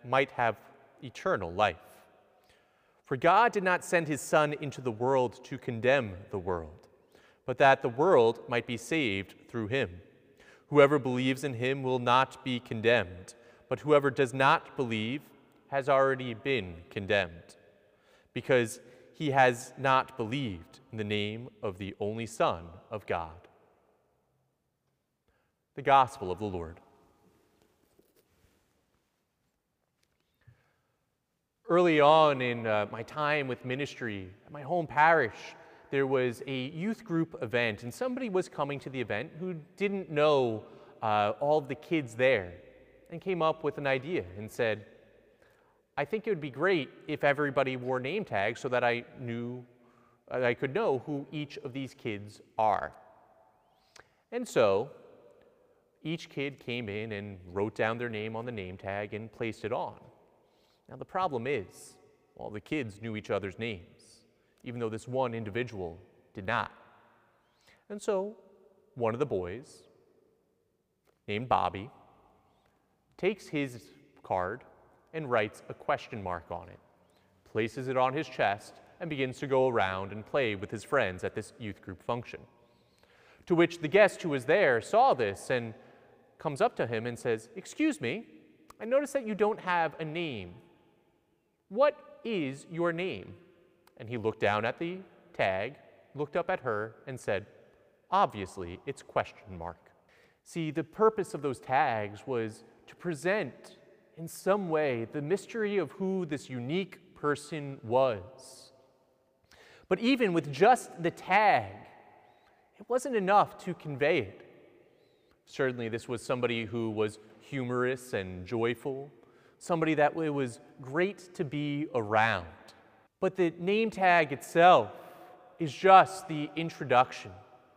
might have eternal life. For God did not send his Son into the world to condemn the world, but that the world might be saved through him. Whoever believes in him will not be condemned, but whoever does not believe has already been condemned, because he has not believed in the name of the only Son of God. The Gospel of the Lord. Early on in my time with ministry at my home parish, there was a youth group event, and somebody was coming to the event who didn't know all of the kids there, and came up with an idea and said, I think it would be great if everybody wore name tags so that I could know who each of these kids are. And so each kid came in and wrote down their name on the name tag and placed it on. Now the problem is, all the kids knew each other's names, even though this one individual did not. And so one of the boys, named Bobby, takes his card and writes a question mark on it, places it on his chest, and begins to go around and play with his friends at this youth group function. To which the guest who was there saw this and comes up to him and says, "Excuse me, I noticed that you don't have a name. What is your name?" And he looked down at the tag, looked up at her, and said, "Obviously, it's question mark." See, the purpose of those tags was to present in some way the mystery of who this unique person was. But even with just the tag, it wasn't enough to convey it. Certainly this was somebody who was humorous and joyful, somebody that it was great to be around. But the name tag itself is just the introduction,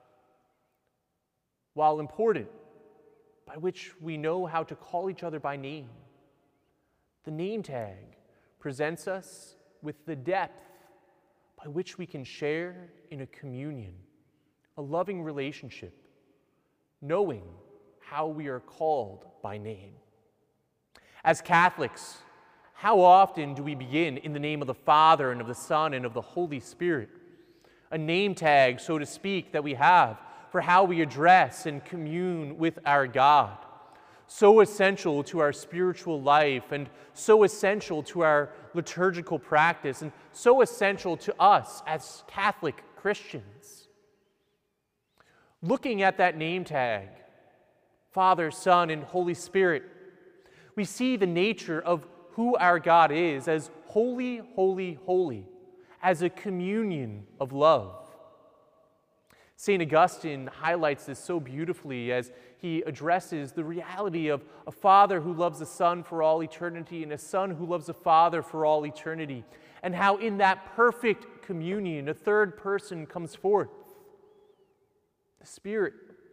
while important, by which we know how to call each other by name. The name tag presents us with the depth by which we can share in a communion, a loving relationship, knowing how we are called by name. As Catholics, how often do we begin in the name of the Father and of the Son and of the Holy Spirit? A name tag, so to speak, that we have for how we address and commune with our God. So essential to our spiritual life, and so essential to our liturgical practice, and so essential to us as Catholic Christians. Looking at that name tag, Father, Son, and Holy Spirit, we see the nature of who our God is as holy, holy, holy, as a communion of love. St. Augustine highlights this so beautifully as he addresses the reality of a Father who loves a Son for all eternity and a Son who loves a Father for all eternity, and how in that perfect communion a third person comes forth, the Spirit.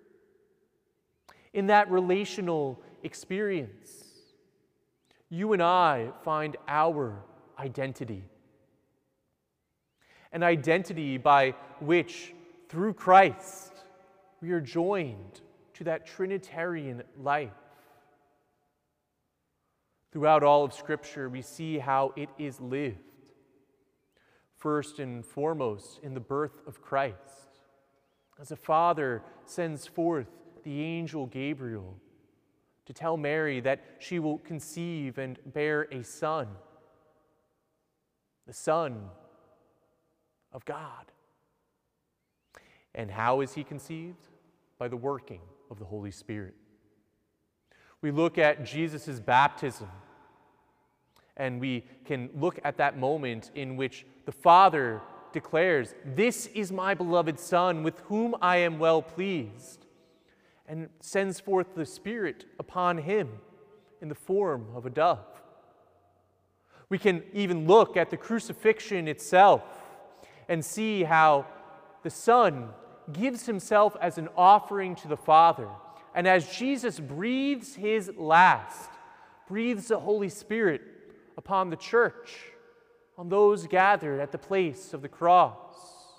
In that relational experience, you and I find our identity. An identity by which, through Christ, we are joined to that Trinitarian life. Throughout all of Scripture, we see how it is lived. First and foremost, in the birth of Christ, as a father sends forth the angel Gabriel to tell Mary that she will conceive and bear a son, the Son of God. And how is he conceived? By the working of the Holy Spirit. We look at Jesus' baptism, and we can look at that moment in which the Father declares, "This is my beloved Son, with whom I am well pleased," and sends forth the Spirit upon him in the form of a dove. We can even look at the crucifixion itself and see how the Son gives himself as an offering to the Father. And as Jesus breathes his last, breathes the Holy Spirit upon the church, on those gathered at the place of the cross.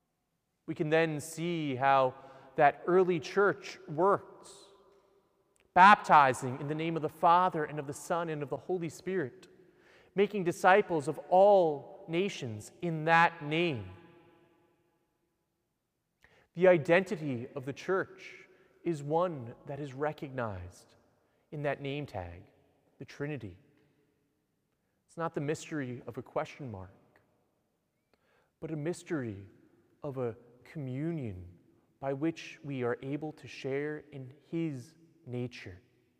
We can then see how that early church worked baptizing in the name of the Father and of the Son and of the Holy Spirit, making disciples of all nations in that name. The identity of the church is one that is recognized in that name tag, the Trinity. It's not the mystery of a question mark, but a mystery of a communion by which we are able to share in His nature.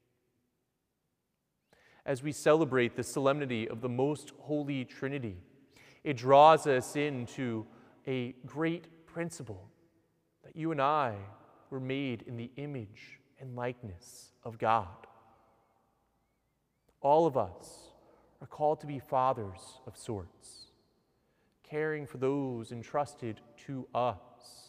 As we celebrate the solemnity of the Most Holy Trinity, it draws us into a great principle that you and I were made in the image and likeness of God. All of us are called to be fathers of sorts, caring for those entrusted to us.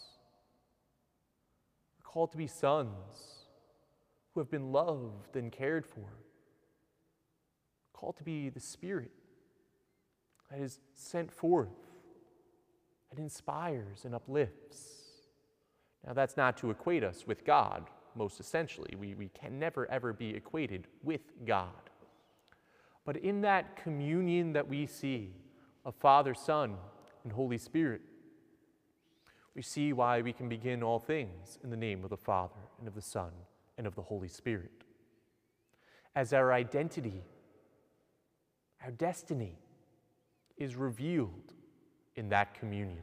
We're called to be sons who have been loved and cared for. We're called to be the Spirit that is sent forth and inspires and uplifts. Now, that's not to equate us with God, most essentially. We can never, ever be equated with God. But in that communion that we see of Father, Son, and Holy Spirit, we see why we can begin all things in the name of the Father, and of the Son, and of the Holy Spirit. As our identity, our destiny, is revealed in that communion.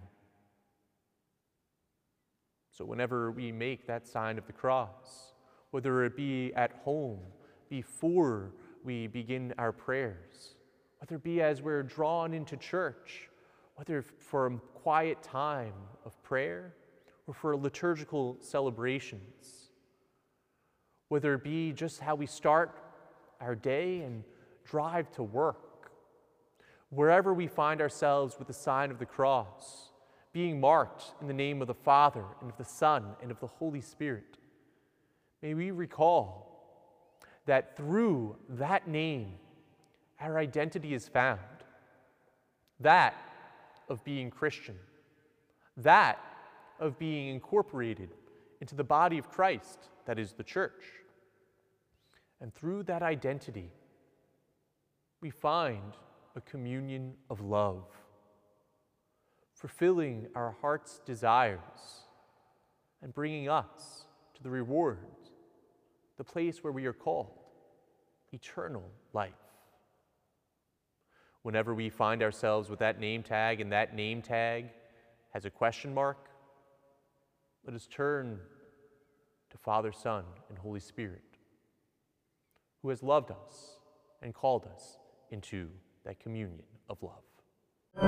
So whenever we make that sign of the cross, whether it be at home, before we begin our prayers, whether it be as we're drawn into church, whether for a quiet time of prayer or for liturgical celebrations, whether it be just how we start our day and drive to work, wherever we find ourselves with the sign of the cross, being marked in the name of the Father and of the Son and of the Holy Spirit, may we recall that through that name, our identity is found. That of being Christian, that of being incorporated into the body of Christ, that is the church. And through that identity, we find a communion of love, fulfilling our heart's desires and bringing us to the rewards, the place where we are called eternal life. Whenever we find ourselves with that name tag and that name tag has a question mark, let us turn to Father, Son, and Holy Spirit, who has loved us and called us into that communion of love.